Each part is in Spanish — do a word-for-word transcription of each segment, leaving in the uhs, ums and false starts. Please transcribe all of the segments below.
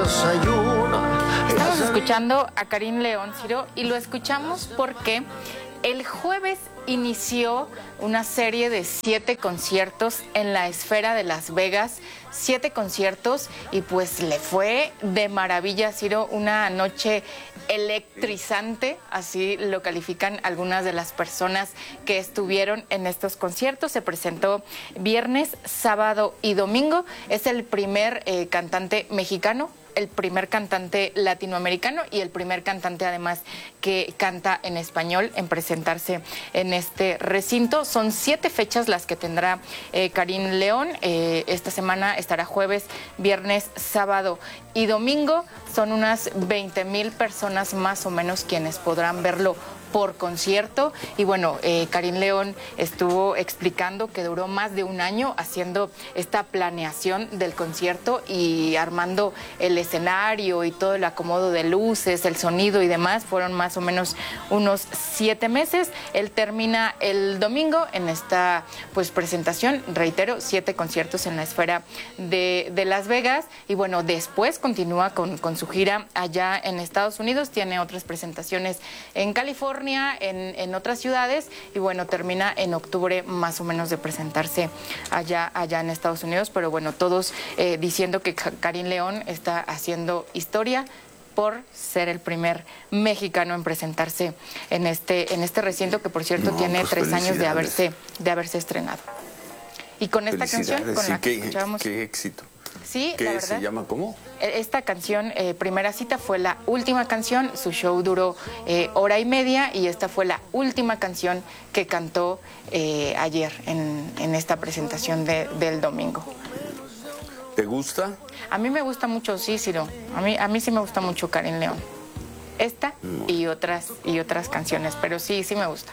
desayuna. Estamos escuchando a Karim León, Ciro, y lo escuchamos porque el jueves inició una serie de siete conciertos en la esfera de Las Vegas, siete conciertos, y pues le fue de maravilla, Ciro, una noche electrizante, así lo califican algunas de las personas que estuvieron en estos conciertos. Se presentó viernes, sábado y domingo. Es el primer eh, cantante mexicano, el primer cantante latinoamericano y el primer cantante además que canta en español en presentarse en este recinto. Son siete fechas las que tendrá eh, Karim León. Eh, esta semana estará jueves, viernes, sábado y domingo. Son unas veinte mil personas más o menos quienes podrán verlo por concierto. Y bueno, eh, Karim León estuvo explicando que duró más de un año haciendo esta planeación del concierto y armando el escenario y todo el acomodo de luces, el sonido y demás. Fueron más o menos unos siete meses. Él termina el domingo en esta pues presentación, reitero, siete conciertos en la esfera de, de Las Vegas. Y bueno, después continúa con, con su gira allá en Estados Unidos. Tiene otras presentaciones en California, En, en otras ciudades, y bueno, termina en octubre más o menos de presentarse allá, allá en Estados Unidos. Pero bueno, todos eh, diciendo que Karim León está haciendo historia por ser el primer mexicano en presentarse en este, en este recinto, que por cierto no, tiene pues tres años de haberse, de haberse estrenado. Y con esta canción, con la que qué, escuchábamos... qué éxito. Sí, ¿Qué la verdad, se llama cómo? Esta canción, eh, Primera Cita, fue la última canción. Su show duró eh, hora y media y esta fue la última canción que cantó eh, ayer en, en esta presentación de, del domingo. ¿Te gusta? A mí me gusta mucho, sí, Ciro. A mí, a mí sí me gusta mucho Karim León. Esta no. y otras y otras canciones, pero sí, sí me gusta.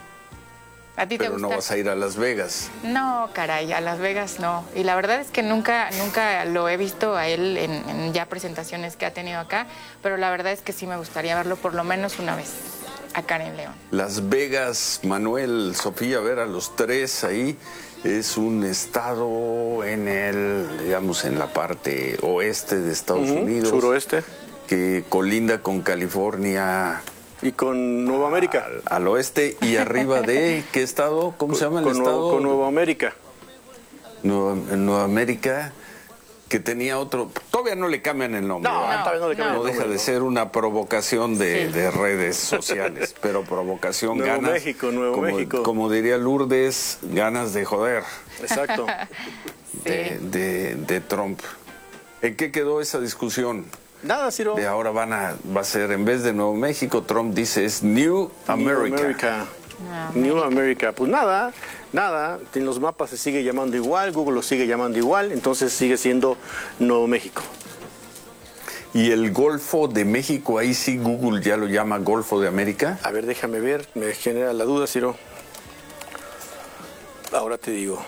¿A ti te Pero gusta? no vas a ir a Las Vegas. No, caray, a Las Vegas no. Y la verdad es que nunca, nunca lo he visto a él en, en ya presentaciones que ha tenido acá, pero la verdad es que sí me gustaría verlo por lo menos una vez a Karim León. Las Vegas, Manuel, Sofía, ver a los tres ahí, es un estado en el, digamos, en la parte oeste de Estados uh-huh, Unidos. Suroeste. Que colinda con California. Y con Nueva América. Al, al oeste y arriba de, ¿qué estado? ¿Cómo con, se llama el con estado? Nuevo, con Nueva América. Nueva, Nueva América, que tenía otro... Todavía no le cambian el nombre. No, no, todavía no le cambian no el nombre. deja de ser una provocación de, sí. de redes sociales, pero provocación, Nuevo ganas... México, Nuevo como, México. Como diría Lourdes, ganas de joder. Exacto. de, sí. de, de Trump. ¿En qué quedó esa discusión? Nada, Ciro. De ahora van a, va a ser, en vez de Nuevo México, Trump dice es New America. New America. No, New America. Pues nada, nada. En los mapas se sigue llamando igual, Google lo sigue llamando igual, entonces sigue siendo Nuevo México. ¿Y el Golfo de México, ahí sí Google ya lo llama Golfo de América? A ver, déjame ver, me genera la duda, Ciro. Ahora te digo.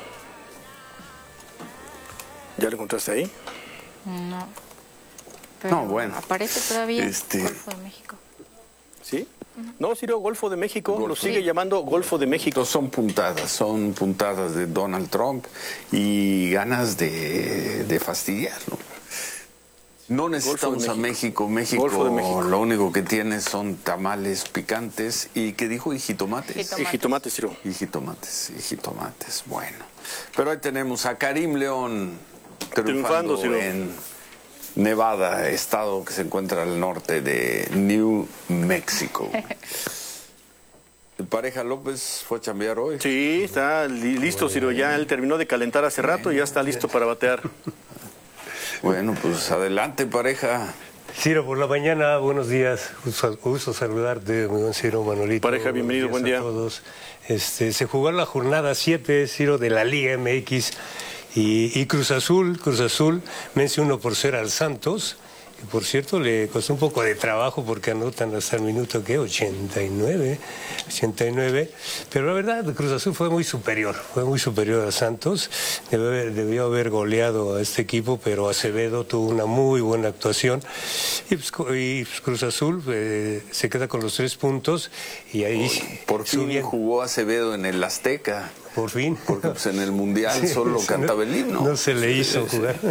¿Ya lo encontraste ahí? No. Pero no, bueno. Aparece todavía este... Golfo de México. ¿Sí? Uh-huh. No, Ciro, Golfo de México, Golfo. lo sigue sí. llamando Golfo de México. Entonces son puntadas, son puntadas de Donald Trump y ganas de, de fastidiarlo. No necesitamos a México. México, México lo único que tiene son tamales picantes y ¿qué dijo? ¿Y jitomates? Y jitomates, Ciro. Y jitomates, y jitomates, bueno. Pero ahí tenemos a Karim León triunfando, triunfando Ciro. En Nevada, estado que se encuentra al norte de New Mexico. ¿El pareja López fue a chambear hoy? Sí, está listo, Ciro. Ya él terminó de calentar hace rato y ya está listo para batear. Bueno, pues adelante, pareja. Ciro, por la mañana, buenos días. Gusto, gusto saludarte, muy buen Ciro, Manolito. Pareja, bienvenido, buen día. A todos. Este, se jugó la jornada siete, Ciro, de la Liga M X. Y, y Cruz Azul, Cruz Azul vence uno por cero al Santos, que por cierto le costó un poco de trabajo porque anotan hasta el minuto que ochenta y nueve, pero la verdad Cruz Azul fue muy superior, fue muy superior a Santos, debió haber, debió haber goleado a este equipo, pero Acevedo tuvo una muy buena actuación y, pues, y pues, Cruz Azul eh, se queda con los tres puntos y ahí por fin subían. Jugó Acevedo en el Azteca. Por fin. Porque pues, en el Mundial solo sí, cantaba el himno. No se le hizo sí, jugar.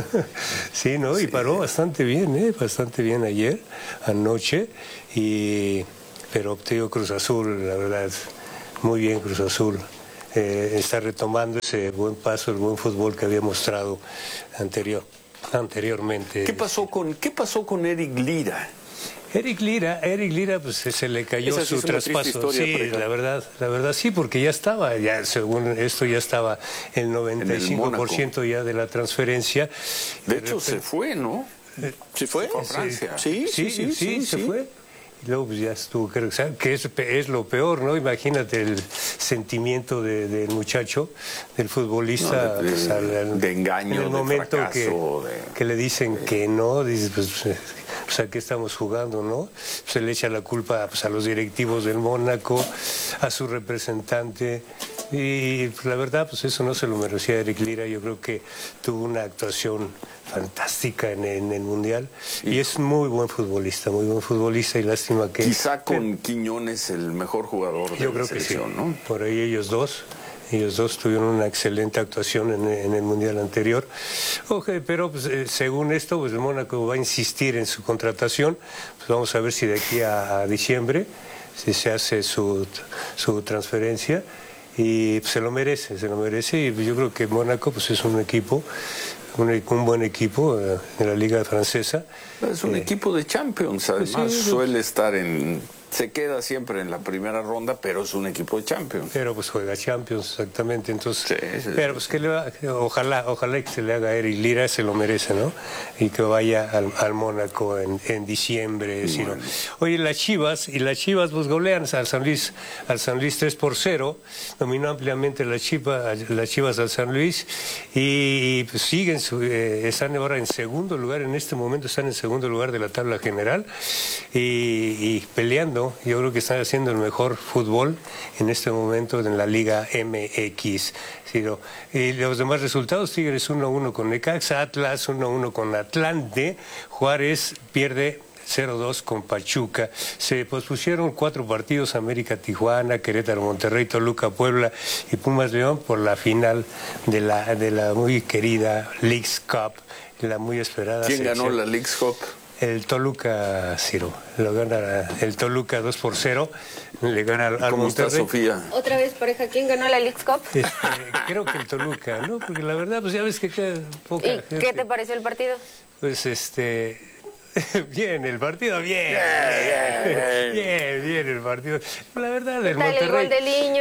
Sí, ¿no? Sí. Y paró bastante bien, ¿eh? Bastante bien ayer, anoche. Y... Pero obtuvo Cruz Azul, la verdad, muy bien Cruz Azul. Eh, está retomando ese buen paso, el buen fútbol que había mostrado anterior, anteriormente. ¿Qué pasó con, qué pasó con Eric Lira? Eric Lira, Eric Lira, pues se le cayó Esa su sí traspaso. Sí, la verdad, la verdad sí, porque ya estaba, ya según esto ya estaba el noventa y cinco por ciento ya de la transferencia. De, de hecho repente, se fue, ¿no? ¿Se fue? Se fue a Francia. Sí, sí, sí, sí, sí, sí se sí. fue. Y luego pues ya estuvo, creo que es, es lo peor, ¿no? Imagínate el sentimiento de, del muchacho, del futbolista, no, de, pues, al, al, de engaño, en el momento de fracaso, que, de... que le dicen de... que no, dices, pues, pues a qué estamos jugando, ¿no? Se le echa la culpa pues, a los directivos del Mónaco, a su representante, y pues, la verdad, pues eso no se lo merecía Eric Lira. Yo creo que tuvo una actuación fantástica en, en el Mundial y, y es muy buen futbolista, muy buen futbolista y lástima que... Quizá con eh, Quiñones el mejor jugador de yo la creo selección, que sí. ¿no? Por ahí ellos dos, ellos dos tuvieron una excelente actuación en, en el Mundial anterior. Okay, pero pues, eh, según esto, pues el Mónaco va a insistir en su contratación, pues vamos a ver si de aquí a, a diciembre si se hace su, su transferencia y pues, se lo merece, se lo merece y yo creo que Mónaco pues es un equipo Un, un buen equipo eh, en la Liga Francesa. Es un eh, equipo de Champions, además sí, suele estar en... Se queda siempre en la primera ronda, pero es un equipo de Champions. Pero pues juega Champions, exactamente. Entonces, sí, sí, pero pues que le va, ojalá, ojalá que se le haga a Eric Lira, se lo merece, ¿no? Y que vaya al, al Mónaco en, en diciembre. Bueno. Si no. Oye, las Chivas, y las Chivas pues golean al San Luis, al San Luis tres por cero, dominó ampliamente las Chivas, las Chivas al San Luis, y, y pues siguen, su, eh, están ahora en segundo lugar, en este momento están en segundo lugar de la tabla general, y, y peleando. Yo creo que están haciendo el mejor fútbol en este momento en la Liga M X. ¿Sí, no? Y los demás resultados, Tigres uno a uno con Necaxa, Atlas uno a uno con Atlante, Juárez pierde cero dos con Pachuca. Se pospusieron cuatro partidos, América Tijuana, Querétaro Monterrey, Toluca Puebla y Pumas León por la final de la, de la muy querida Leagues Cup, la muy esperada. ¿Quién selección. ganó la Leagues Cup? El Toluca, Ciro, lo gana el Toluca dos por cero, le gana al ¿Cómo Monterrey. está Sofía? Otra vez, pareja, ¿quién ganó la Leagues Cup? Este, creo que el Toluca, ¿no? Porque la verdad, pues ya ves que queda poca ¿Y gente. qué te pareció el partido? Pues este... Bien, el partido, bien, bien, bien, bien el partido. La verdad, el Monterrey... ¿Qué tal el gol de Liño?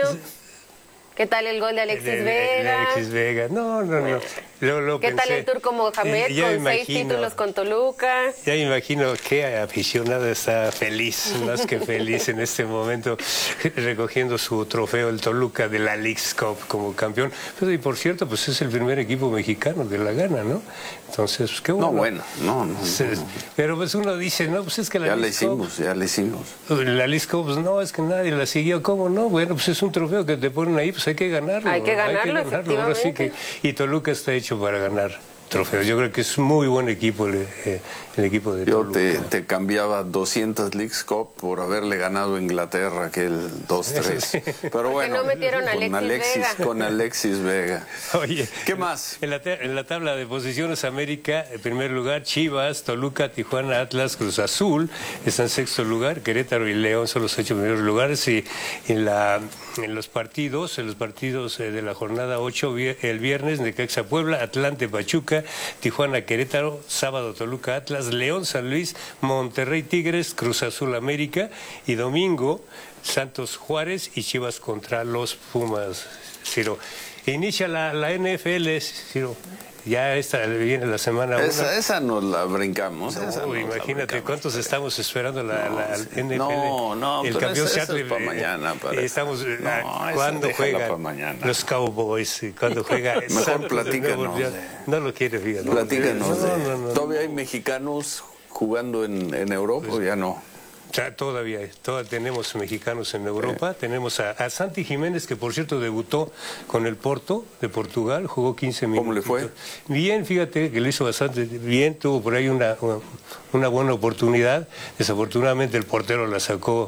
¿Qué tal el gol de Alexis de, de, Vega? De Alexis Vega, no, no, no. Lo, lo ¿Qué pensé. tal el Turco Mohamed eh, con imagino, seis títulos con Toluca? Ya me imagino qué aficionado está feliz, más que feliz en este momento, recogiendo su trofeo, el Toluca de la Leagues Cup como campeón. Pero, y por cierto, pues es el primer equipo mexicano que la gana, ¿no? Entonces, pues, qué bueno. No, bueno, no, no. no. Pero pues uno dice, no, pues es que la Ya Leagues le hicimos, Cup, ya le hicimos. La Leagues Cup, pues no, es que nadie la siguió, ¿cómo no? Bueno, pues es un trofeo que te ponen ahí, pues hay que ganarlo. Hay que ganarlo, hay que ganarlo. Ahora sí que, y Toluca está hecho para ganar trofeos. Yo creo que es muy buen equipo el, eh, el equipo de Yo Toluca. te, te cambiaba doscientas Leagues Cup por haberle ganado a Inglaterra aquel dos tres. Sí. Pero bueno, no metieron a con Alexis Alexis, Vega. con Alexis Vega. Oye, ¿Qué más? En la, en la tabla de posiciones, América, en primer lugar, Chivas, Toluca, Tijuana, Atlas, Cruz Azul, está en sexto lugar, Querétaro y León son los ocho primeros lugares, y en, la, en los partidos, en los partidos de la jornada ocho, el viernes, Necaxa Puebla, Atlante Pachuca, Tijuana Querétaro, sábado Toluca Atlas, León San Luis, Monterrey Tigres, Cruz Azul América, y domingo Santos Juárez y Chivas contra los Pumas. Ciro, inicia la, la N F L, Ciro. Ya esta viene la semana Esa, una. esa nos la brincamos. No, esa nos imagínate la brincamos. cuántos estamos esperando la, No, la sí. N F L. No, no, el pero campeón esa- esa Seattle, es pa' eh, mañana, para- Estamos eh, No, esa cuando déjala juega pa' mañana. los Cowboys, eh, cuando juega Mejor Santos, platícanos Nuevo Orleans. de- No lo quiere, fíjate. Platícanos. No, de- no, no, no. ¿Todavía hay mexicanos jugando en, en Europa o ya no? O sea, todavía, todavía tenemos mexicanos en Europa. Tenemos a, a Santi Jiménez, que por cierto debutó con el Porto de Portugal, jugó quince minutos. ¿Cómo le fue? Bien, fíjate que lo hizo bastante bien, tuvo por ahí una, una buena oportunidad. Desafortunadamente el portero la sacó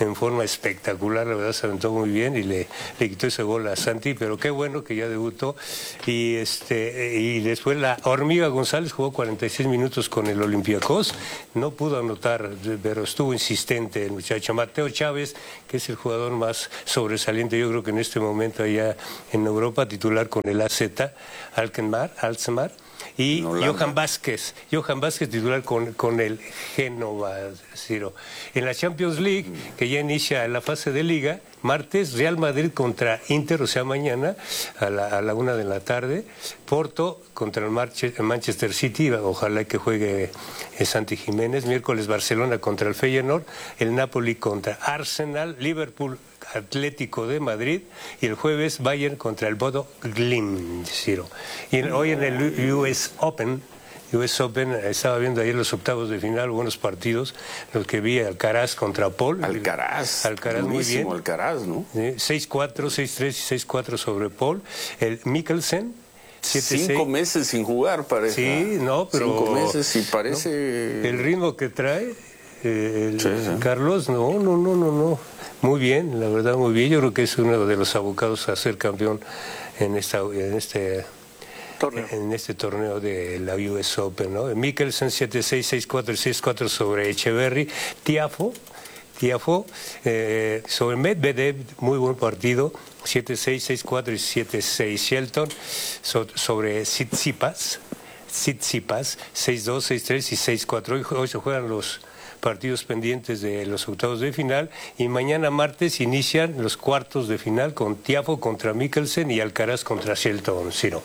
en forma espectacular, la verdad se aventó muy bien y le, le quitó ese gol a Santi, pero qué bueno que ya debutó. Y este y después la Hormiga González jugó cuarenta y seis minutos con el Olympiacos, no pudo anotar, pero estuvo insistente el muchacho. Mateo Chávez, que es el jugador más sobresaliente, yo creo que en este momento allá en Europa, titular con el A Z Alkmaar, Alkmaar. Y Johan Vázquez, Johan Vázquez titular con, con el Génova, Ciro. En la Champions League, que ya inicia la fase de Liga, martes Real Madrid contra Inter, o sea mañana a la, a la una de la tarde, Porto contra el Manchester City, ojalá que juegue Santi Jiménez, miércoles Barcelona contra el Feyenoord, el Napoli contra Arsenal, Liverpool Atlético de Madrid y el jueves Bayern contra el Bodo Glimt, Ciro. Y en, hoy en el U S Open, U S Open, estaba viendo ayer los octavos de final, buenos partidos, los que vi, Alcaraz contra Paul. Alcaraz, Alcaraz muy bien. Alcaraz, ¿no? seis cuatro, seis tres y seis cuatro sobre Paul. El Mikkelsen, siete seis. Cinco meses sin jugar, parece. Sí, no, pero... Cinco meses y parece... ¿no? El ritmo que trae eh, el sí, sí. Carlos, no, no, no, no, no. Muy bien, la verdad, muy bien. Yo creo que es uno de los abocados a ser campeón en esta en este torneo, en este torneo de la U S Open, ¿no? Mikkelsen siete seis, seis cuatro y seis cuatro sobre Echeverry. Tiafo, Tiafo eh, sobre Medvedev, muy buen partido, siete seis, seis cuatro y siete seis. Shelton so, sobre Tsitsipas, Tsitsipas, seis dos, seis tres y seis cuatro. Hoy, hoy se juegan los partidos pendientes de los octavos de final y mañana martes inician los cuartos de final con Tiafo contra Mikkelsen y Alcaraz contra Shelton, Ciro.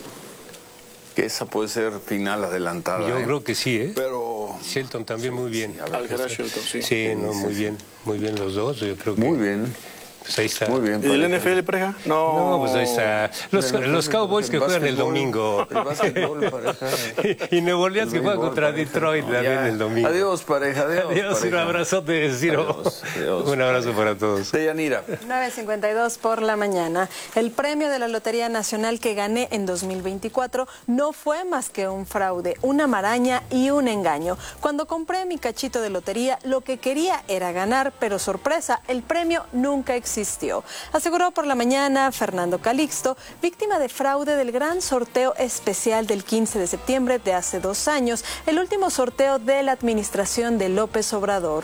Que esa puede ser final adelantada. Yo ¿eh? creo que sí, ¿eh? Pero Shelton también muy bien. Sí, Alcaraz, Shelton, sí. Sí, no, muy bien, muy bien los dos, yo creo que... Muy bien. Pues ahí está. Muy bien. ¿Y del N F L, pareja? No. No, pues ahí está. Los, los Cowboys que juegan el domingo. El básquetbol, pareja. Y Nuevo Orleans que juega contra pareja. Detroit también ya. El domingo. Adiós, pareja. Adiós, adiós pareja. Un abrazote, Ciro. Adiós, adiós. Un abrazo para todos. Deyanira. nueve cincuenta y dos por la mañana. El premio de la Lotería Nacional que gané en dos mil veinticuatro no fue más que un fraude, una maraña y un engaño. Cuando compré mi cachito de lotería, lo que quería era ganar, pero sorpresa, el premio nunca existió. Aseguró por la mañana Fernando Calixto, víctima de fraude del gran sorteo especial del quince de septiembre de hace dos años, el último sorteo de la administración de López Obrador.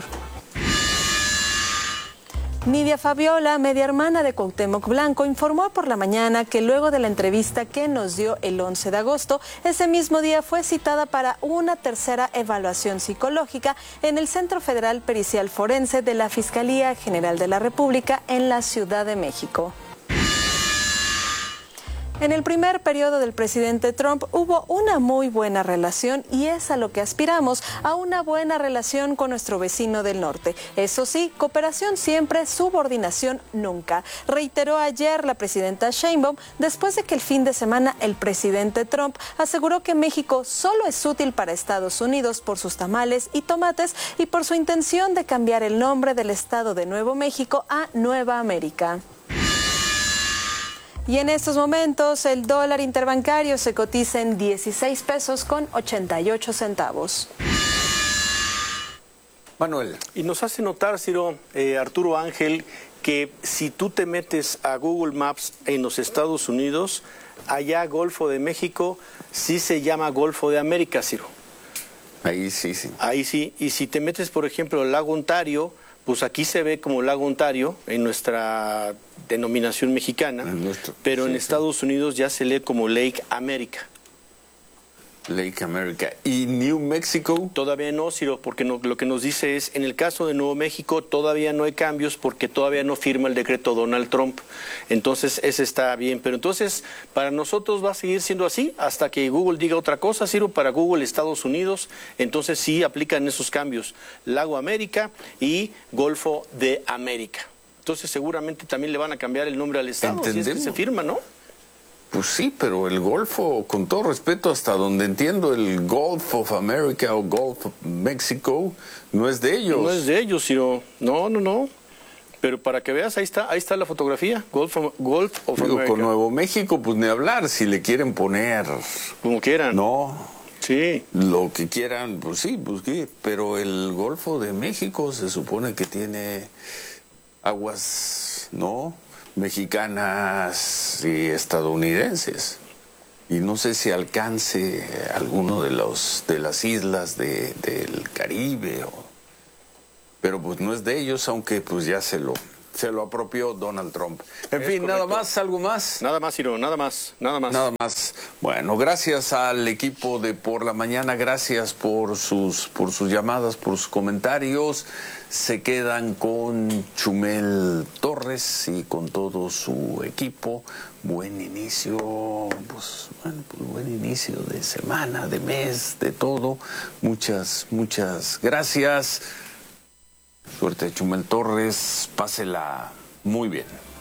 Nidia Fabiola, media hermana de Cuauhtémoc Blanco, informó por la mañana que luego de la entrevista que nos dio el once de agosto, ese mismo día fue citada para una tercera evaluación psicológica en el Centro Federal Pericial Forense de la Fiscalía General de la República en la Ciudad de México. En el primer periodo del presidente Trump hubo una muy buena relación y es a lo que aspiramos, a una buena relación con nuestro vecino del norte. Eso sí, cooperación siempre, subordinación nunca, reiteró ayer la presidenta Sheinbaum después de que el fin de semana el presidente Trump aseguró que México solo es útil para Estados Unidos por sus tamales y tomates y por su intención de cambiar el nombre del estado de Nuevo México a Nueva América. Y en estos momentos el dólar interbancario se cotiza en dieciséis pesos con ochenta y ocho centavos. Manuel. Y nos hace notar, Ciro, eh, Arturo Ángel, que si tú te metes a Google Maps en los Estados Unidos, allá Golfo de México sí se llama Golfo de América, Ciro. Ahí sí, sí. Ahí sí. Y si te metes, por ejemplo, al lago Ontario, pues aquí se ve como Lago Ontario en nuestra denominación mexicana, en nuestro, pero sí, en Estados sí. Unidos ya se lee como Lake America. Lake America. ¿Y New Mexico? Todavía no, Ciro, porque no, lo que nos dice es, en el caso de Nuevo México todavía no hay cambios porque todavía no firma el decreto Donald Trump. Entonces, ese está bien. Pero entonces, para nosotros va a seguir siendo así hasta que Google diga otra cosa, Ciro. Para Google Estados Unidos, entonces sí aplican esos cambios. Lago América y Golfo de América. Entonces, seguramente también le van a cambiar el nombre al estado. ¿Entendemos? Si es que se firma, ¿no? Pues sí, pero el Golfo, con todo respeto, hasta donde entiendo, el Gulf of America o Gulf of Mexico no es de ellos. No es de ellos, Ciro. No, no, no. Pero para que veas, ahí está, ahí está la fotografía, Gulf of, Gulf of Digo, America. Con Nuevo México, pues ni hablar, si le quieren poner... Como quieran. No. Sí. Lo que quieran, pues sí, pues sí. Pero el Golfo de México se supone que tiene aguas, ¿no?, mexicanas y estadounidenses. Y no sé si alcance alguno de los de las islas de, del Caribe, o, pero pues no es de ellos, aunque pues ya se lo se lo apropió Donald Trump. En Es fin, correcto. nada más, algo más. Nada más, Ciro, nada más, nada más. Nada más. Bueno, gracias al equipo de Por la Mañana, gracias por sus por sus llamadas, por sus comentarios. Se quedan con Chumel Torres y con todo su equipo. Buen inicio, pues, bueno, pues buen inicio de semana, de mes, de todo. Muchas, muchas gracias. Suerte, Chumel Torres. Pásela muy bien.